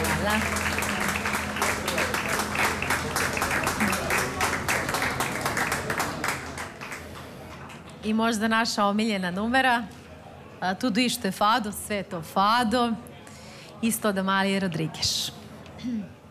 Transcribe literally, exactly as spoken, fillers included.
Hvala. I možda naša omiljena numera, Tudo isto je fado, sve je to fado, isto da Malije Rodrigues.